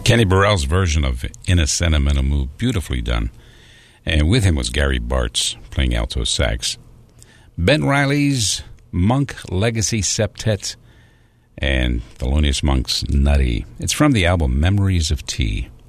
Kenny Burrell's version of In a Sentimental Mood, beautifully done. And with him was Gary Bartz playing alto sax. Ben Riley's Monk Legacy Septet and Thelonious Monk's Nutty. It's from the album Memories of Tea.